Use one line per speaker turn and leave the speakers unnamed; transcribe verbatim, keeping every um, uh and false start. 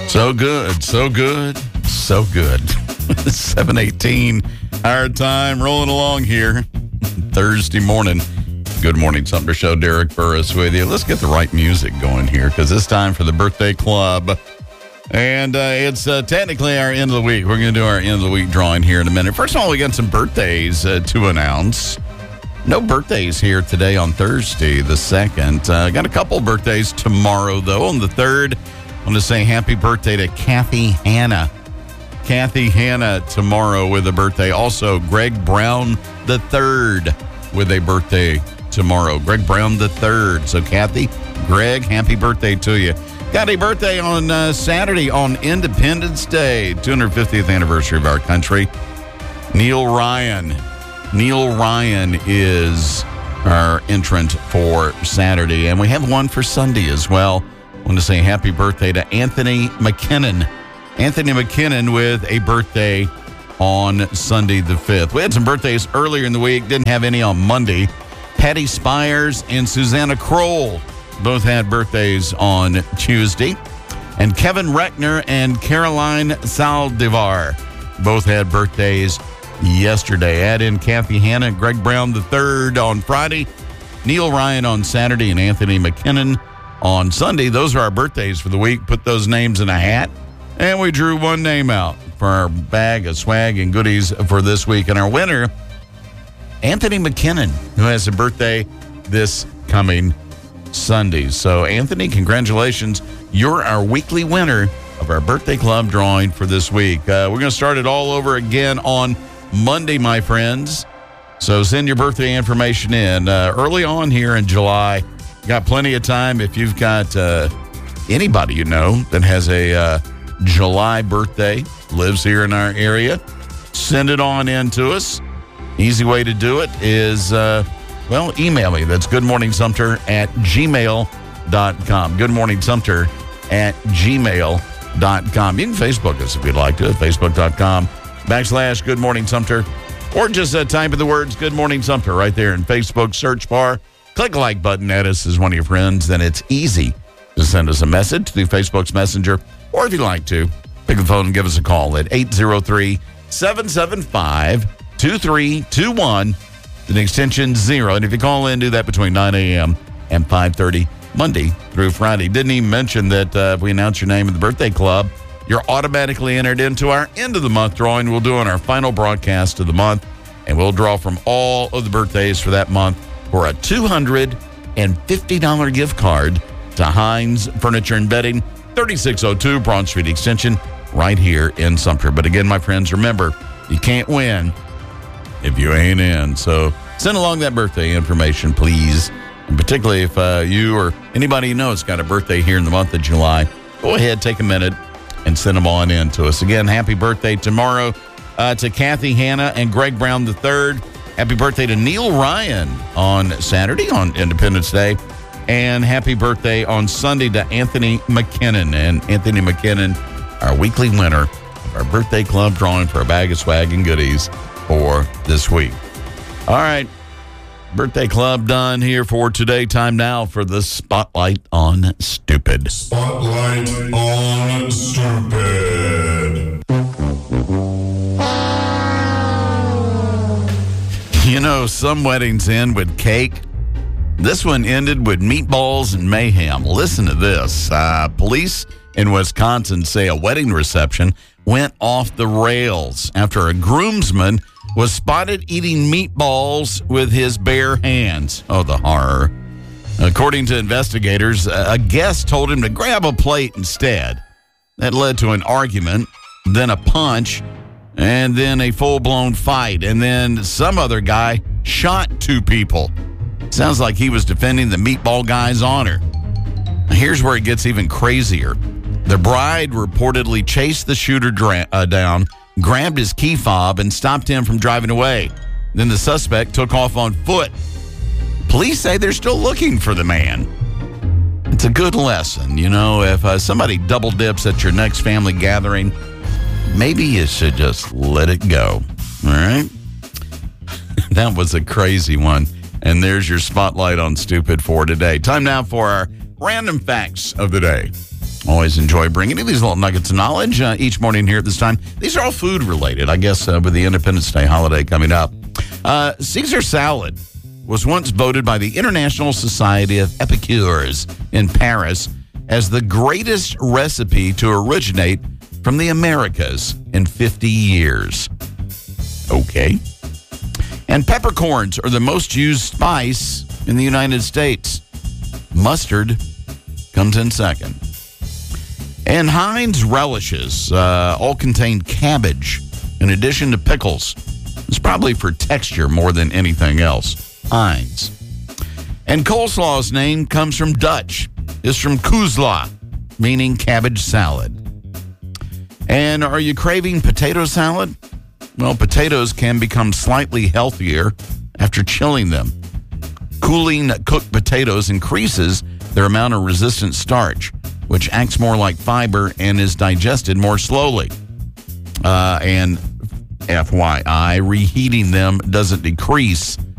So good, so good, so good. seven eighteen, our time, rolling along here. Thursday morning. Good morning, Sumter Show. Derek Burris with you. Let's get the right music going here because it's time for the birthday club. And uh, it's uh, technically our end of the week. We're going to do our end of the week drawing here in a minute. First of all, we got some birthdays uh, to announce. No birthdays here today on Thursday, the second. Uh, got a couple birthdays tomorrow, though. On the third, I want to say happy birthday to Kathy Hanna. Kathy Hanna tomorrow with a birthday. Also, Greg Brown the third with a birthday tomorrow. Greg Brown the third. So, Kathy, Greg, happy birthday to you. Got a birthday on uh, Saturday on Independence Day, two hundred fiftieth anniversary of our country. Neil Ryan. Neil Ryan is our entrant for Saturday, and we have one for Sunday as well. I want to say happy birthday to Anthony McKinnon. Anthony McKinnon with a birthday on Sunday the fifth. We had some birthdays earlier in the week, didn't have any on Monday. Patty Spires and Susanna Kroll both had birthdays on Tuesday. And Kevin Reckner and Caroline Saldivar both had birthdays yesterday. Add in Kathy Hanna and Greg Brown the third on Friday, Neil Ryan on Saturday, and Anthony McKinnon on Sunday. Those are our birthdays for the week. Put those names in a hat, and we drew one name out for our bag of swag and goodies for this week. And our winner, Anthony McKinnon, who has a birthday this coming Sunday. So, Anthony, congratulations. You're our weekly winner of our birthday club drawing for this week. Uh, we're going to start it all over again on Monday, my friends. So, send your birthday information in uh, early on here in July. Got plenty of time. If you've got uh, anybody you know that has a uh, July birthday, lives here in our area, send it on in to us. Easy way to do it is... Uh, Well, email me. That's goodmorningsumter at gmail dot com. Goodmorningsumter at gmail dot com. You can Facebook us if you'd like to at facebook.com backslash goodmorningsumter. Or just uh, type in the words Good Morning Sumter right there in Facebook search bar. Click the like button, add us as one of your friends. Then it's easy to send us a message through Facebook's Messenger. Or if you'd like to, pick the phone and give us a call at eight zero three, seven seven five, two three two one. An extension zero. And if you call in, do that between nine a.m. and five thirty, Monday through Friday. Didn't even mention that uh, if we announce your name in the birthday club, you're automatically entered into our end of the month drawing we'll do on our final broadcast of the month. And we'll draw from all of the birthdays for that month for a two hundred fifty dollars gift card to Hines Furniture and Bedding, thirty-six oh two Broad Street Extension, right here in Sumter. But again, my friends, remember, you can't win if you ain't in. So send along that birthday information, please. And particularly if uh, you or anybody you know has got a birthday here in the month of July, go ahead, take a minute, and send them on in to us. Again, happy birthday tomorrow uh, to Kathy Hanna and Greg Brown the third. Happy birthday to Neil Ryan on Saturday on Independence Day. And happy birthday on Sunday to Anthony McKinnon. And Anthony McKinnon, our weekly winner of our birthday club drawing for a bag of swag and goodies for this week. All right, birthday club done here for today. Time now for the Spotlight on Stupid.
Spotlight on Stupid.
You know, some weddings end with cake. This one ended with meatballs and mayhem. Listen to this. Uh, police in Wisconsin say a wedding reception went off the rails after a groomsman was spotted eating meatballs with his bare hands. Oh, the horror. According to investigators, a guest told him to grab a plate instead. That led to an argument, then a punch, and then a full-blown fight. And then some other guy shot two people. Sounds like he was defending the meatball guy's honor. Here's where it gets even crazier. The bride reportedly chased the shooter dra- uh, down, grabbed his key fob, and stopped him from driving away. Then the suspect took off on foot. Police say they're still looking for the man. It's a good lesson. You know, if uh, somebody double dips at your next family gathering, maybe you should just let it go. All right? That was a crazy one. And there's your Spotlight on Stupid for today. Time now for our random facts of the day. Always enjoy bringing you these little nuggets of knowledge uh, each morning here at this time. These are all food related, I guess, uh, with the Independence Day holiday coming up. Uh, Caesar salad was once voted by the International Society of Epicures in Paris as the greatest recipe to originate from the Americas in fifty years. Okay. And peppercorns are the most used spice in the United States. Mustard comes in second. And Heinz relishes uh, all contain cabbage in addition to pickles. It's probably for texture more than anything else. Heinz. And coleslaw's name comes from Dutch. It's from koesla, meaning cabbage salad. And are you craving potato salad? Well, potatoes can become slightly healthier after chilling them. Cooling cooked potatoes increases their amount of resistant starch, which acts more like fiber and is digested more slowly. Uh, and F Y I, reheating them doesn't decrease